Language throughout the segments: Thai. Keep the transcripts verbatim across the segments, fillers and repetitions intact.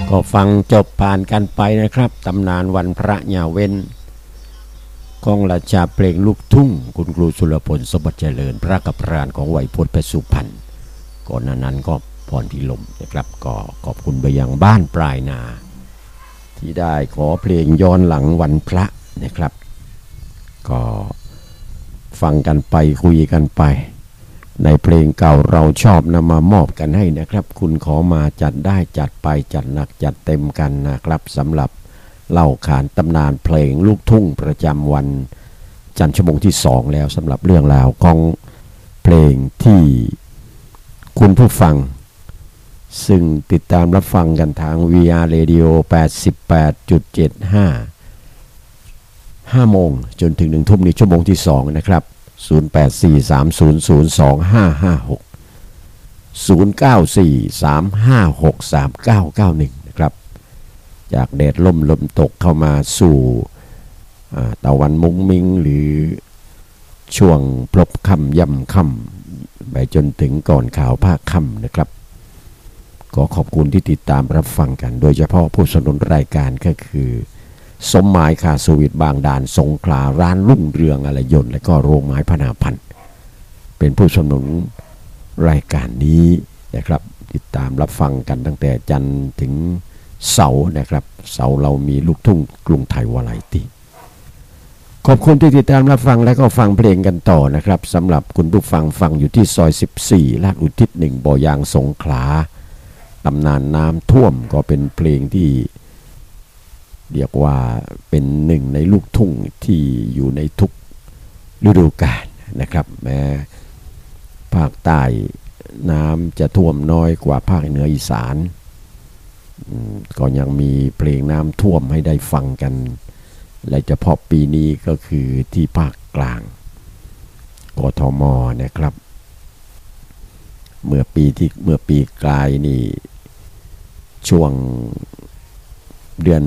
ก็ฟังจบผ่านกันไปนะครับตำนานวันพระยาเว้นของราชาเพลงลูกทุ่งคุณครูสุรพลสมบัติเจริญพระกับพรานของไหวพจน์เพชรสุพรรณก่อนนั้นก็พรพิลมนะครับก็ขอบคุณไปยังบ้านปลายนาที่ได้ขอเพลงย้อนหลังวันพระนะครับก็ฟังกันไปคุยกันไปในเพลงเก่าเราชอบนำมามอบกันให้นะครับคุณขอมาจัดได้จัดไปจัดหนักจัดเต็มกันนะครับสำหรับเล่าขานตำนานเพลงลูกทุ่งประจำวันจันทร์ชั่วโมงที่สองแล้วสำหรับเรื่องราวของเพลงที่คุณผู้ฟังซึ่งติดตามรับฟังกันทาง วี อาร์ Radio แปดสิบแปดจุดเจ็ดห้า ห้าโมงจนถึงหนึ่งทุ่มในชั่วโมงที่สองนะครับศูนย์ แปด สี่ สาม ศูนย์ ศูนย์ สอง ห้า ห้า หก ศูนย์ เก้า สี่ สาม ห้า หก สาม เก้า เก้า หนึ่งนะครับจากแดดล่มลมตกเข้ามาสู่ตะวันมุ้งมิ้งหรือช่วงพลบค่ำย่ำค่ำไปจนถึงก่อนข่าวภาคค่ำนะครับก็ขอบคุณที่ติดตามรับฟังกันโดยเฉพาะผู้สนับสนุนรายการก็คือสมหมายคาสวิตบางด่านสงขลาร้านรุ่งเรืองอะไรยนต์และก็โรงไม้พนาพันธ์เป็นผู้สนับสนุนรายการนี้นะครับติดตามรับฟังกันตั้งแต่จันทร์ถึงเสาร์นะครับเสาร์เรามีลูกทุ่งกรุงไทยวาไรตี้ขอบคุณที่ติดตามรับฟังและก็ฟังเพลงกันต่อนะครับสำหรับคุณผู้ฟังฟังอยู่ที่ซอยสิบสี่ลาดอุทิศหนึ่งบ่อยางสงขลาตำนานน้ำท่วมก็เป็นเพลงที่เรียกว่าเป็นหนึ่งในลูกทุ่งที่อยู่ในทุกฤดูกาลนะครับแม้ภาคใต้น้ำจะท่วมน้อยกว่าภาคเหนืออีสานก็ยังมีเพลงน้ำท่วมให้ได้ฟังกันและเฉพาะปีนี้ก็คือที่ภาคกลางกทมนะครับเมื่อปีที่เมื่อปีกลายนี่ช่วงเดือน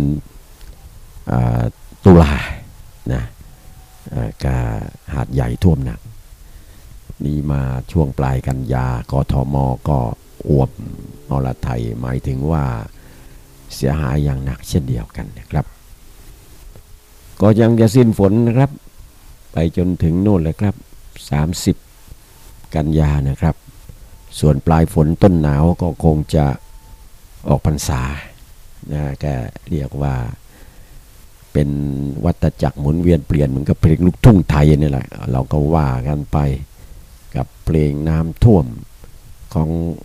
ตุลานะกาหาดใหญ่ท่วมหนักนี่มาช่วงปลายกันยากทมก็อวบอรไทยหมายถึงว่าเสียหายอย่างหนักเช่นเดียวกันนะครับก็ยังจะสิ้นฝนนะครับไปจนถึงโน่นเลยครับสามสิบกันยานะครับส่วนปลายฝนต้นหนาวก็คงจะออกพรรษานะแกเรียกว่าเป็นวัฏจักรหมุนเวียนเปลี่ยนเหมือนกับเพลงลูกทุ่งไทยนี่แหละเราก็ว่ากันไปกับเพลงน้ำท่วมของ